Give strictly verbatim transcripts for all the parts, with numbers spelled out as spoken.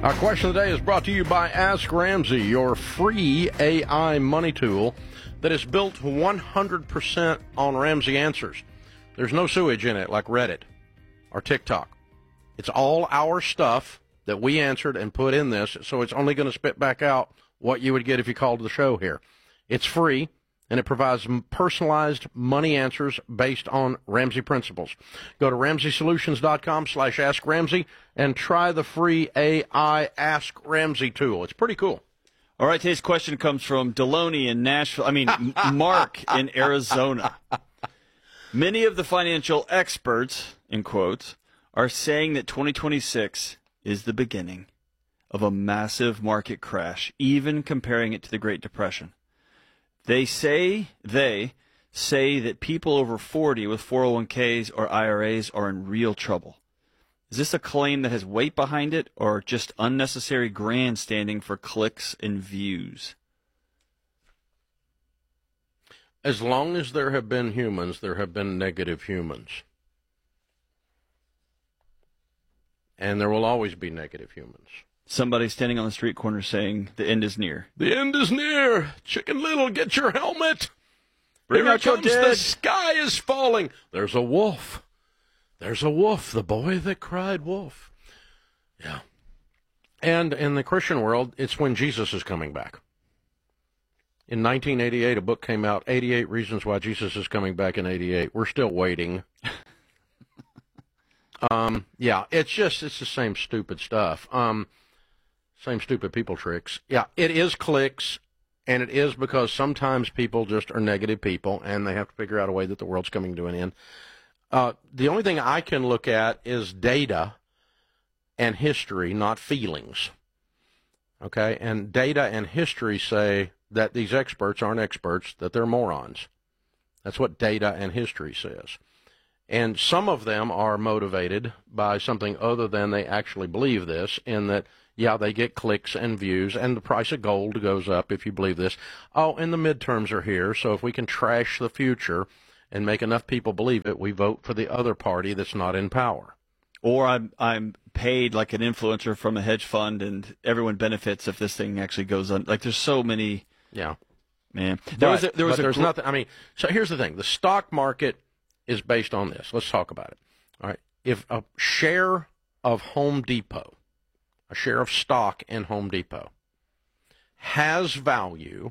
Our question of the day is brought to you by Ask Ramsey, your free A I money tool that is built one hundred percent on Ramsey answers. There's no sewage in it like Reddit or TikTok. It's all our stuff that we answered and put in this, so it's only going to spit back out what you would get if you called the show here. It's free, and it provides personalized money answers based on Ramsey principles. Go to ramsey solutions dot com slash ask ramsey and try the free A I Ask Ramsey tool. It's pretty cool. All right, today's question comes from Deloney in Nashville. I mean, Mark in Arizona. Many of the financial experts, in quotes, are saying that twenty twenty-six is the beginning of a massive market crash, even comparing it to the Great Depression. They say they say that people over forty with four oh one k's or I R As are in real trouble. Is this a claim that has weight behind it, or just unnecessary grandstanding for clicks and views? As long as there have been humans, there have been negative humans. And there will always be negative humans. Somebody standing on the street corner saying the end is near. The end is near. Chicken Little, get your helmet. Bring Here out it your comes. dead. The sky is falling. There's a wolf. There's a wolf, the boy that cried wolf. Yeah. And in the Christian world, it's when Jesus is coming back. In nineteen eighty-eight, a book came out, eighty-eight Reasons Why Jesus is Coming Back in eighty-eight. We're still waiting. um, yeah, it's just, it's the same stupid stuff. Um, same stupid people tricks. Yeah, it is clicks, and it is because sometimes people just are negative people, and they have to figure out a way that the world's coming to an end. Uh, the only thing I can look at is data and history, not feelings. Okay, and data and history say that these experts aren't experts, that they're morons. That's what data and history says. And some of them are motivated by something other than they actually believe this, in that, yeah, they get clicks and views, and the price of gold goes up if you believe this. Oh, and the midterms are here, so if we can trash the future and make enough people believe it, we vote for the other party that's not in power. Or I'm I'm paid like an influencer from a hedge fund, and everyone benefits if this thing actually goes on. Like, there's so many. Yeah, man. There but, was a, there was but a there's gr- nothing. I mean, so here's the thing: the stock market is based on this. Let's talk about it. All right, if a share of Home Depot, a share of stock in Home Depot, has value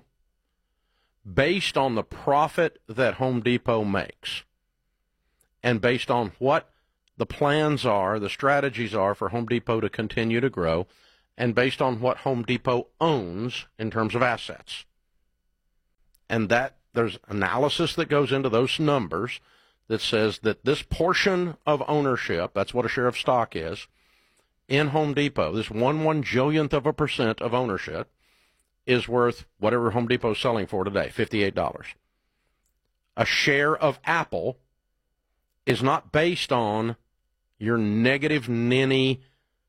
based on the profit that Home Depot makes, and based on what the plans are, the strategies are for Home Depot to continue to grow, and based on what Home Depot owns in terms of assets. And that there's analysis that goes into those numbers that says that this portion of ownership, that's what a share of stock is, in Home Depot, this one one jillionth of a percent of ownership, is worth whatever Home Depot is selling for today, fifty-eight dollars. A share of Apple is not based on your negative ninny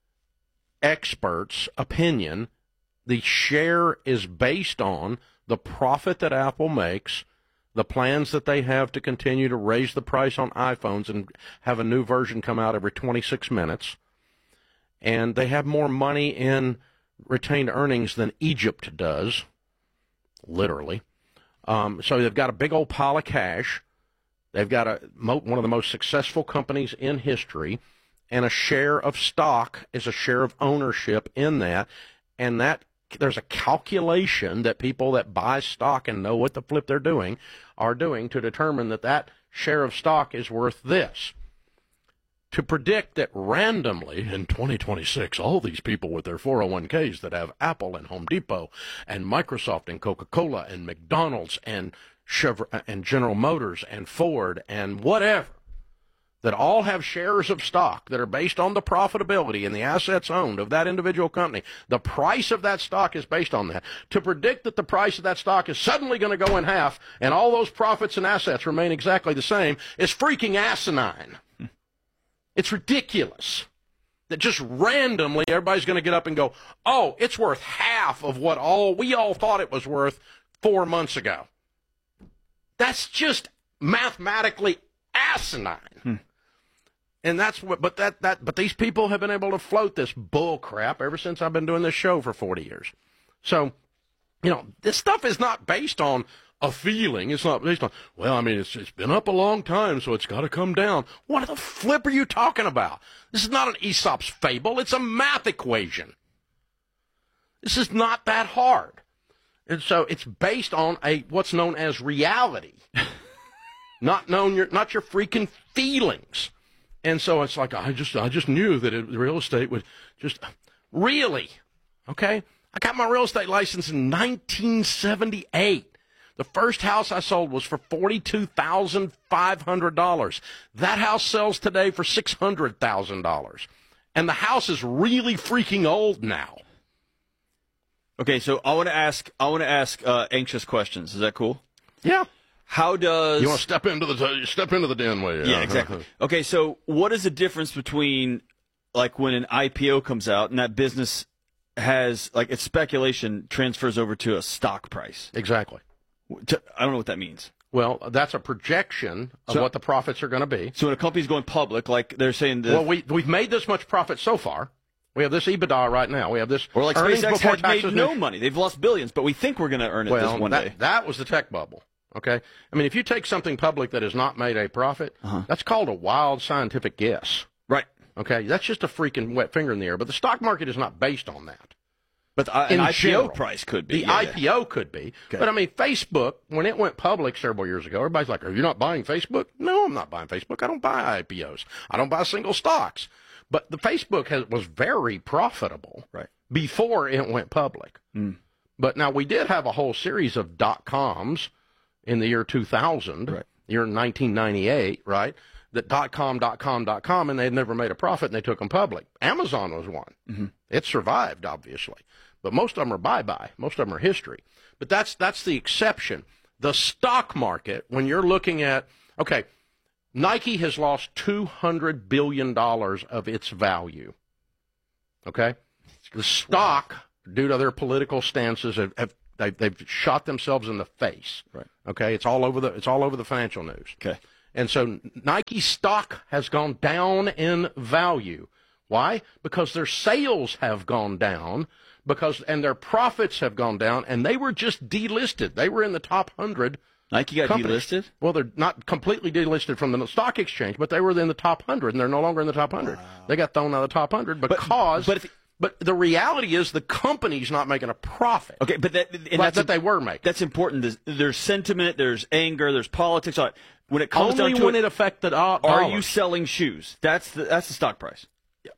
expert's opinion. The share is based on the profit that Apple makes, the plans that they have to continue to raise the price on iPhones and have a new version come out every twenty-six minutes. And they have more money in retained earnings than Egypt does, literally. Um, so they've got a big old pile of cash. They've got a, one of the most successful companies in history, and a share of stock is a share of ownership in that. And that there's a calculation that people that buy stock and know what the flip they're doing are doing to determine that that share of stock is worth this. To predict that randomly in twenty twenty-six, all these people with their four oh one k's that have Apple and Home Depot and Microsoft and Coca-Cola and McDonald's and Chevrolet and General Motors and Ford and whatever, that all have shares of stock that are based on the profitability and the assets owned of that individual company. The price of that stock is based on that. To predict that the price of that stock is suddenly going to go in half and all those profits and assets remain exactly the same is freaking asinine. It's ridiculous that just randomly everybody's going to get up and go, oh, it's worth half of what all we all thought it was worth four months ago. That's just mathematically asinine. Hmm. And that's what, but that, that, but these people have been able to float this bull crap ever since I've been doing this show for forty years. So, you know, this stuff is not based on a feeling. It's not based on, well, I mean, it's, it's been up a long time, so it's got to come down. What the flip are you talking about? This is not an Aesop's fable. It's a math equation. This is not that hard. And so it's based on a what's known as reality, not known your, not your freaking feelings. And so it's like, I just, I just knew that it, real estate would just, really, okay? I got my real estate license in nineteen seventy-eight. The first house I sold was for forty-two thousand five hundred dollars. That house sells today for six hundred thousand dollars. And the house is really freaking old now. Okay, so I want to ask, I want to ask uh, anxious questions. Is that cool? Yeah. How does you want to step into the step into the den way? Yeah, exactly. Okay, so what is the difference between like when an I P O comes out and that business has like its speculation transfers over to a stock price? Exactly. I don't know what that means. Well, that's a projection of so, what the profits are going to be. So when a company's going public, like they're saying, the, well, we we've made this much profit so far. We have this EBITDA right now. We have this. Or like earnings SpaceX before had made taxes. no money. They've lost billions, but we think we're going to earn it well, this one that, day. That was the tech bubble. Okay, I mean, if you take something public that has not made a profit, uh-huh. that's called a wild scientific guess. Right. Okay, that's just a freaking wet finger in the air. But the stock market is not based on that. But uh, an I P O price could be. The yeah, I P O yeah. could be. Okay. But, I mean, Facebook, when it went public several years ago, everybody's like, are you not buying Facebook? No, I'm not buying Facebook. I don't buy I P Os. I don't buy single stocks. But the Facebook has, was very profitable right. before it went public. Mm. But now we did have a whole series of dot-coms in the year two thousand, right. year nineteen ninety-eight, right? That dot-com, dot-com, dot-com, and they had never made a profit, and they took them public. Amazon was one. Mm-hmm. It survived, obviously. But most of them are bye-bye. Most of them are history. But that's that's the exception. The stock market, when you're looking at, okay, Nike has lost two hundred billion dollars of its value. Okay? The stock, due to their political stances, have, have they, they've shot themselves in the face. Right. Okay? It's all over the it's all over the financial news. Okay. And so Nike stock has gone down in value. Why? Because their sales have gone down. Because and their profits have gone down, and they were just delisted. They were in the top hundred. Nike got companies. delisted? Well, they're not completely delisted from the stock exchange, but they were in the top hundred, and they're no longer in the top hundred. Wow. They got thrown out of the top hundred because. But, but, if, but the reality is, the company's not making a profit. Okay, but that and like that's that a, they were making. That's important. There's, there's sentiment. There's anger. There's politics. When it comes Only down to when it, it affected dollars. Are you selling shoes? That's the that's the stock price.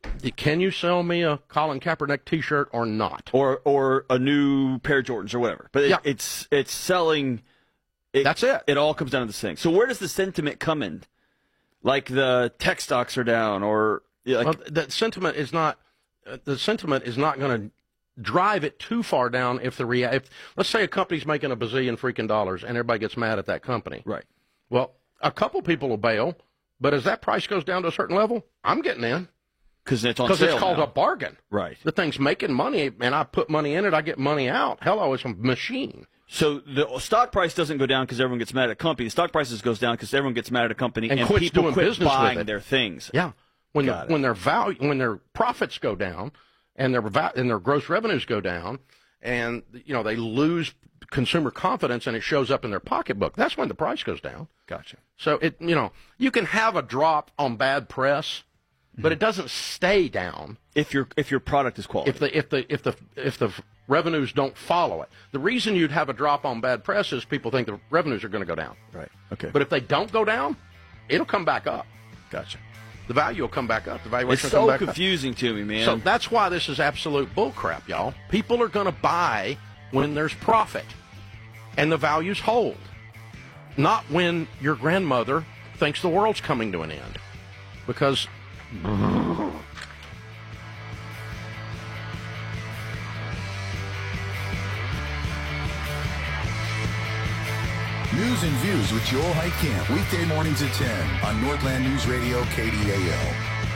Can you sell me a Colin Kaepernick T-shirt or not? Or or a new pair of Jordans or whatever. But it, yeah. it's it's selling. It, That's it. It all comes down to this thing. So where does the sentiment come in? Like the tech stocks are down, or like well, the sentiment is not. Uh, the sentiment is not going to drive it too far down. If the rea- if let's say a company's making a bazillion freaking dollars and everybody gets mad at that company. Right. Well, a couple people will bail, but as that price goes down to a certain level, I'm getting in. Because it's on sale. Because it's called now. a bargain. Right. The thing's making money, and I put money in it, I get money out. Hello, it's a machine. So the stock price doesn't go down because everyone gets mad at a company. The stock prices goes down because everyone gets mad at a company and, and quits people doing quit business buying with it. their things. Yeah. When the, Got it. when their value, when their profits go down, and their va- and their gross revenues go down, and you know they lose consumer confidence, and it shows up in their pocketbook. That's when the price goes down. Gotcha. So it you know you can have a drop on bad press. But it doesn't stay down if your if your product is quality. If the if the if the if the revenues don't follow it. The reason you'd have a drop on bad press is people think the revenues are going to go down. Right. Okay. But if they don't go down, it'll come back up. Gotcha. The value will come back up. The valuation it's will come so back confusing up. to me, man. So that's why this is absolute bullcrap, y'all. People are going to buy when there's profit and the values hold, not when your grandmother thinks the world's coming to an end, because. News and Views with Joel Heitkamp, weekday mornings at ten on Northland News Radio K D A L.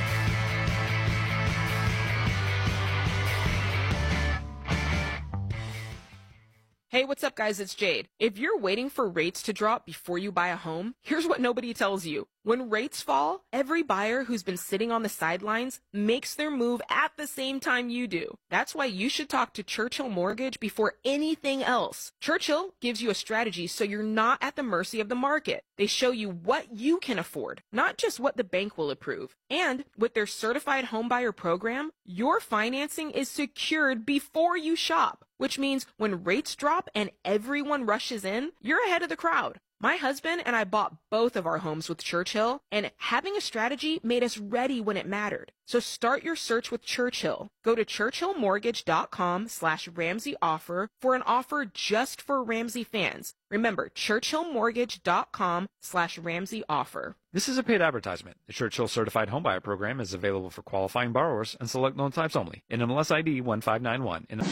Hey, what's up, guys? It's Jade. If you're waiting for rates to drop before you buy a home, here's what nobody tells you. When rates fall, every buyer who's been sitting on the sidelines makes their move at the same time you do. That's why you should talk to Churchill Mortgage before anything else. Churchill gives you a strategy so you're not at the mercy of the market. They show you what you can afford, not just what the bank will approve. And with their certified homebuyer program, your financing is secured before you shop, which means when rates drop and everyone rushes in, you're ahead of the crowd. My husband and I bought both of our homes with Churchill, and having a strategy made us ready when it mattered. So start your search with Churchill. Go to churchillmortgage.com slash Ramsey offer for an offer just for Ramsey fans. Remember, churchillmortgage.com slash Ramsey offer. This is a paid advertisement. The Churchill Certified Homebuyer Program is available for qualifying borrowers and select loan types only. In N M L S I D one five nine one. In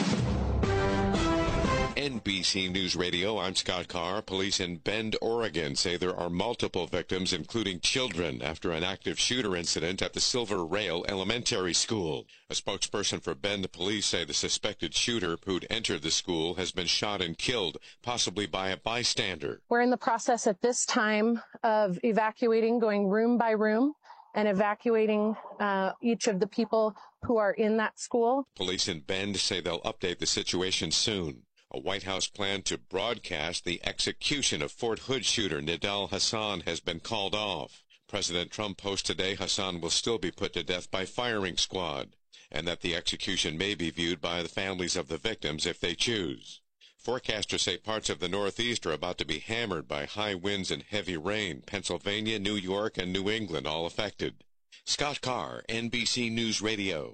N B C News Radio, I'm Scott Carr. Police in Bend, Oregon say there are multiple victims, including children, after an active shooter incident at the Silver Rail Elementary School. A spokesperson for Bend police say the suspected shooter who'd entered the school has been shot and killed, possibly by a bystander. We're in the process at this time of evacuating, going room by room, and evacuating uh, each of the people who are in that school. Police in Bend say they'll update the situation soon. A White House plan to broadcast the execution of Fort Hood shooter Nidal Hasan has been called off. President Trump posted today Hasan will still be put to death by firing squad, and that the execution may be viewed by the families of the victims if they choose. Forecasters say parts of the Northeast are about to be hammered by high winds and heavy rain. Pennsylvania, New York, and New England all affected. Scott Carr, N B C News Radio.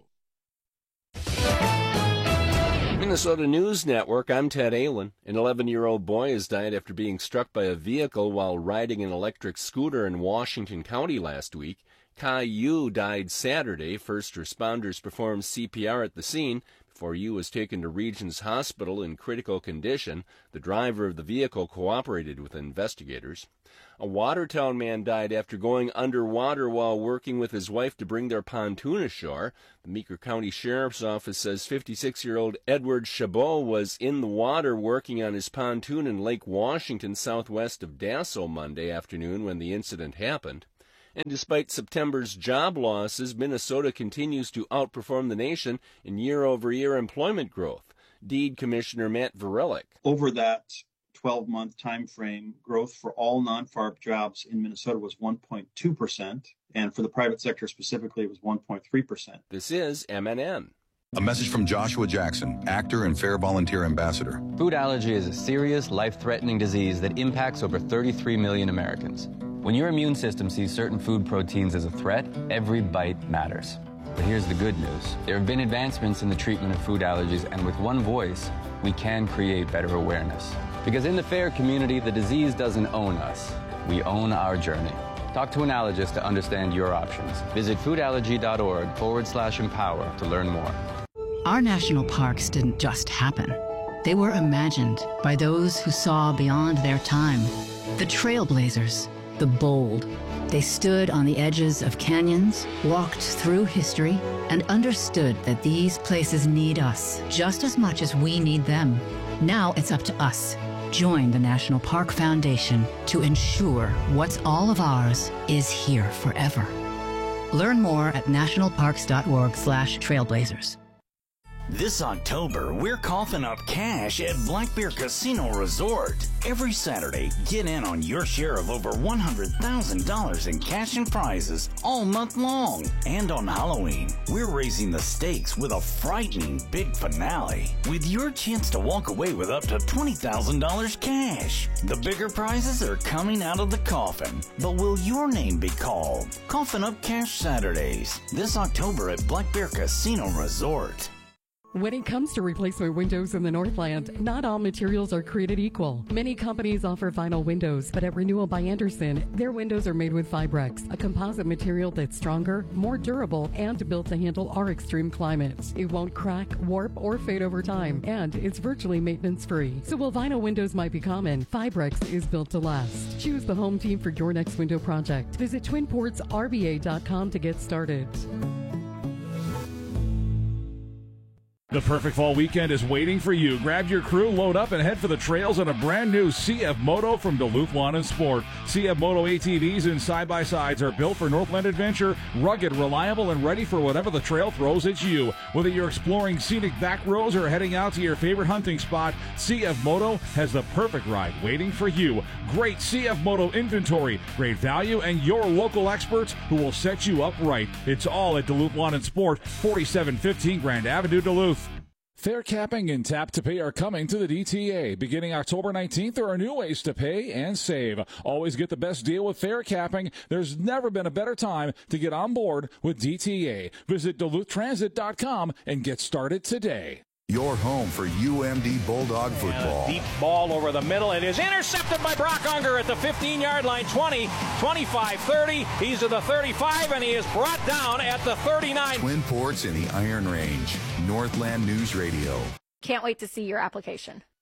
Minnesota News Network, I'm Ted Allen. An eleven-year-old boy has died after being struck by a vehicle while riding an electric scooter in Washington County last week. Kai Yu died Saturday. First responders performed C P R at the scene before Yu was taken to Regions Hospital in critical condition. The driver of the vehicle cooperated with investigators. A Watertown man died after going underwater while working with his wife to bring their pontoon ashore. The Meeker County Sheriff's Office says fifty-six-year-old Edward Chabot was in the water working on his pontoon in Lake Washington southwest of Dasso Monday afternoon when the incident happened. And despite September's job losses, Minnesota continues to outperform the nation in year-over-year employment growth. Deed Commissioner Matt Varelik. Over that twelve-month time frame, growth for all non-farm jobs in Minnesota was one point two percent, and for the private sector specifically, it was one point three percent. This is M N N. A message from Joshua Jackson, actor and Fair Volunteer Ambassador. Food allergy is a serious, life-threatening disease that impacts over thirty-three million Americans. When your immune system sees certain food proteins as a threat, every bite matters. But here's the good news. There have been advancements in the treatment of food allergies, and with one voice, we can create better awareness. Because in the FAIR community, the disease doesn't own us. We own our journey. Talk to an allergist to understand your options. Visit foodallergy.org forward slash empower to learn more. Our national parks didn't just happen. They were imagined by those who saw beyond their time. The trailblazers, the bold. They stood on the edges of canyons, walked through history, and understood that these places need us just as much as we need them. Now it's up to us. Join the National Park Foundation to ensure what's all of ours is here forever. Learn more at nationalparks.org slash trailblazers. This October, we're coughing up cash at Black Bear Casino Resort. Every Saturday, get in on your share of over one hundred thousand dollars in cash and prizes all month long. And on Halloween, we're raising the stakes with a frightening big finale, with your chance to walk away with up to twenty thousand dollars cash. The bigger prizes are coming out of the coffin, but will your name be called? Coffin Up Cash Saturdays, this October at Black Bear Casino Resort. When it comes to replacement windows in the Northland, not all materials are created equal. Many companies offer vinyl windows, but at Renewal by Andersen, their windows are made with Fibrex, a composite material that's stronger, more durable, and built to handle our extreme climates. It won't crack, warp, or fade over time, and it's virtually maintenance-free. So while vinyl windows might be common, Fibrex is built to last. Choose the home team for your next window project. Visit twin ports R B A dot com to get started. The perfect fall weekend is waiting for you. Grab your crew, load up, and head for the trails on a brand new C F Moto from Duluth Lawn and Sport. C F Moto A T Vs and side-by-sides are built for Northland adventure, rugged, reliable, and ready for whatever the trail throws at you. Whether you're exploring scenic back roads or heading out to your favorite hunting spot, C F Moto has the perfect ride waiting for you. Great C F Moto inventory, great value, and your local experts who will set you up right. It's all at Duluth Lawn and Sport, forty-seven fifteen Grand Avenue, Duluth. Fare capping and tap to pay are coming to the D T A. Beginning October nineteenth, there are new ways to pay and save. Always get the best deal with fare capping. There's never been a better time to get on board with D T A. Visit Duluth Transit dot com and get started today. Your home for U M D Bulldog football. Deep ball over the middle. It is intercepted by Brock Unger at the fifteen-yard line. twenty, twenty-five, thirty. He's to the thirty-five, and he is brought down at the thirty-nine. Twin Ports in the Iron Range. Northland News Radio. Can't wait to see your application.